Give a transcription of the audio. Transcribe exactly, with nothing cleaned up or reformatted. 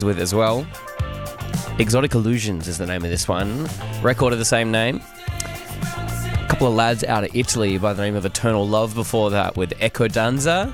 with as well. Exotic Illusions is the name of this one. Record of the same name. A couple of lads out of Italy by the name of Eternal Love before that with Echo Danza.